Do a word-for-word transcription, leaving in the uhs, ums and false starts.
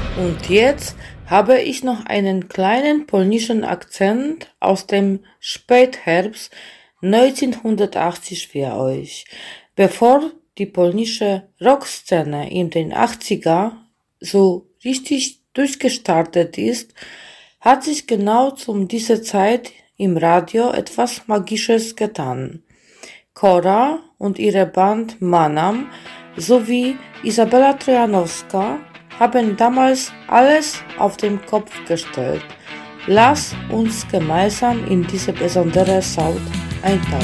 Und jetzt habe ich noch einen kleinen polnischen Akzent aus dem Spätherbst neunzehnhundertachtzig für euch. Bevor die polnische Rockszene in den achtziger so richtig durchgestartet ist, hat sich genau zu dieser Zeit im Radio etwas Magisches getan. Cora und ihre Band Manam sowie Isabella Trojanowska haben damals alles auf den Kopf gestellt. Lass uns gemeinsam in diese besondere Sound eintauchen.